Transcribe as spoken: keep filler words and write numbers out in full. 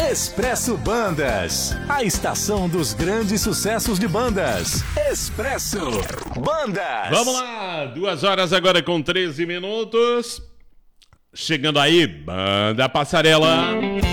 Expresso Bandas, a estação dos grandes sucessos de bandas. Expresso Bandas. Vamos lá, duas horas agora com treze minutos. Chegando aí, Banda Passarela.